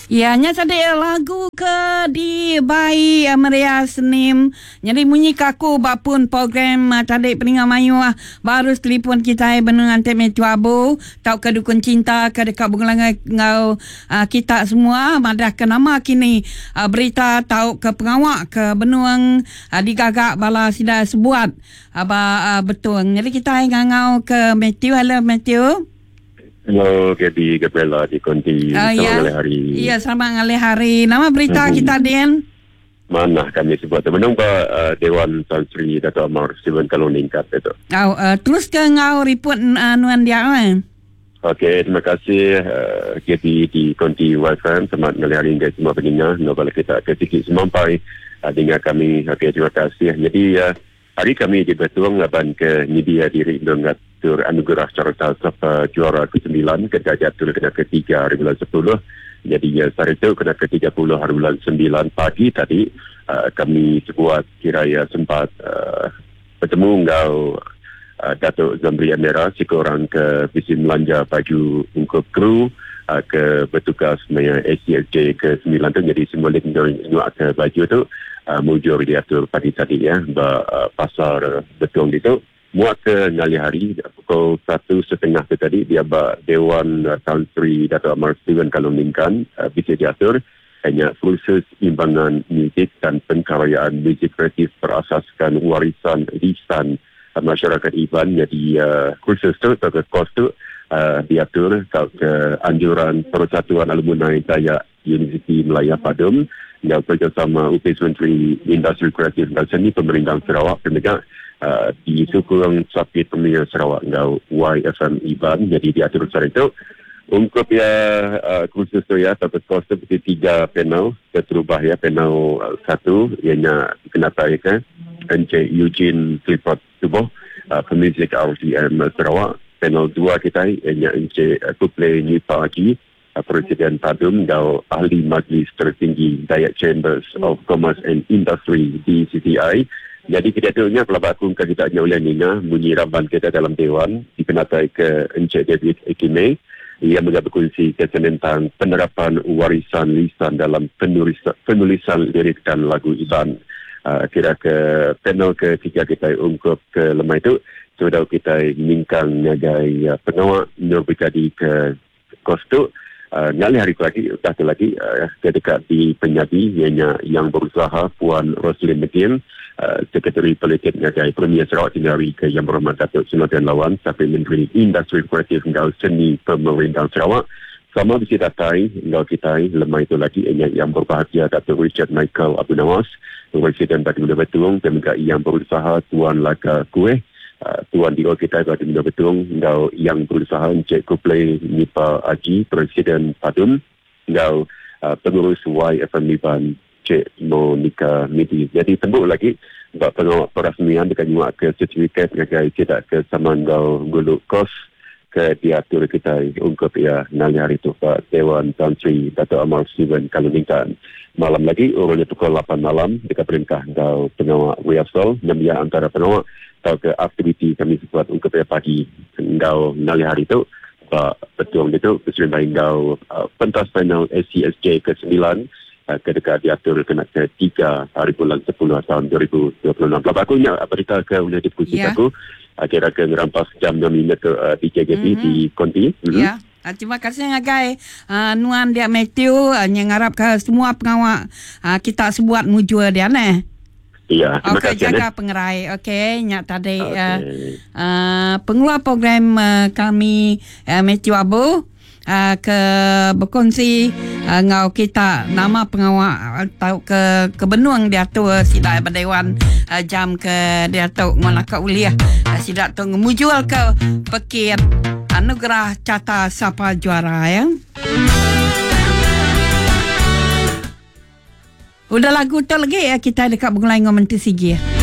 Ianya tadi lagu ke di Bayi Maria Senim. Jadi bunyi kaku bapun program tadi peningat mayu baru telefon kita benengan teme tuabu tau ke dukun cinta ke dekat bungalangai ngau kita semua madah ke nama kini berita tau ke pengawak ke benuang digagak bala sida sebuat betul. Jadi kita ngau ke Matthew. Hello Matthew. Hello, Gaby Gabriela di Konti. Selamat hari. Ya, selamat hari. Nama berita kita, Dian? Mana kami sebut menung Dewan Tan Sri Dato' Amar Steven kalau ningkat itu. Terus ke ngau report nuan dia Okey, terima kasih Gaby di Konti WFM. Selamat hari ini semua pendengar. Nobel kita kesikit semampai dengan kami. Okey, terima kasih. Jadi hari kami di Betuang laban ke nyedia diri dengan tur anugerah carta sapa juara ke-9 ke jatuh kena ke-3 hari bulan 10. Jadi saat itu kena ke-30 hari bulan 9 pagi tadi kami sebuat kiraya sempat bertemu ngau Datuk Zamri Amira seorang ke visi melanja baju untuk kru ke bertugas dengan SCSJ ke-9 tu. Jadi simbolik nyuak ke baju tu mujur diatur pagi tadi pasar Betuang itu. Muat ke ngali hari pukul 1:30 tu tadi dia Dewan Tan Sri Dato' Amar Steven kalau ningkan bisa diatur hanya kursus imbangan muzik dan pengkaryaan muzik kreatif berasaskan warisan lisan masyarakat Iban. Jadi kursus tu atau kos tu diatur ke anjuran Persatuan Alumni Dayak Universiti Melayu Padum yang bekerjasama UPS Menteri Industri Kreatif dan Seni Pemerintahan Sarawak penegak di Sukung Sakit Pemilihan Sarawak ngau YFM Iban. Jadi diatur secara itu untuk kursus tu dapat kos tu seperti 3 panel terubah panel 1 ianya kenapa Encik Eugene Clifford Tuboh pemuzik RTM Sarawak. Panel 2 kita ianya Encik Kuplay Nipa Haji Presiden Padum ngau Ahli Majlis Tertinggi Dayak Chambers of Commerce and Industry di CTI. Jadi kedua-duanya kalau aku kita oleh Nina bunyi ramban kita dalam Dewan dipenatai ke Encik David Ekime. Ia berkongsi tentang penerapan warisan lisan dalam penulisan lirik dan lagu Iban. Kira ke panel ketiga kita ungkup ke lemah itu sudah kita mingkang nyagai pengawak Nur Brigadi ke kos tu. Ngali hari lagi kedekat di penyabi yang berusaha Puan Roslyn McGill, Sekretari Politik Nyagai Premier Sarawak Sendiri ke Yang Berhormat Datuk Sunatan Lawan sampai Menteri Industri Kreatif Ngau Seni Pemerintahan Sarawak. Sama bisa datai ngau kita lemah itu lagi yang berbahagia Datuk Richard Michael Abu Nawas, Presiden Batu Betuang, PMKI yang berusaha Tuan Laka Kueh, Tuan Dio kita berada di Betuang, ngau yang berusaha Encik Kuplay Nipa Haji, Presiden Padum, ngau pengurus YFM Iban, Cik Monika Midi. Jadi tembuk lagi pengawak perasmian dekat nyuak ke sertifikat ngagai tidak ke saman ngau guluk kos ke diatur kita ungkup nali hari itu Pak Dewan Tan Sri Dato' Amar Steven kalau ningkan. Malam lagi urutnya pukul 8 malam dekat perintah ngau pengawak rehearsal namanya antara pengawak atau ke aktiviti kami buat ungkup pagi ngau nali hari itu Pak Betuang itu Presiden bayi ngau pentas panel SCSJ ke-9 ke dekat diatur kena ke-3 hari bulan 10 tahun 2026. Aku ingat berita ke boleh diskusi aku kira ke merampas jam 6 minit ke DJGP di Konti. Ya. Terima kasih ngagai nuan dia Matthew yang harap ke semua pengawak kita sebuat mujur dia ne. Ya, terima kasih. Jaga pengerai. Okey, nyak tadi pengeluar program kami Matthew Abu ke berkongsi ngau kita nama pengawak atau ke benuang diatur sidak berdewan jam ke diatur Melaka Uliah sidak tu ngemujul ke pekir anugerah carta sapa juara ya. Udah lagu tu lagi kita dekat Bungalai ngomong tu sigi.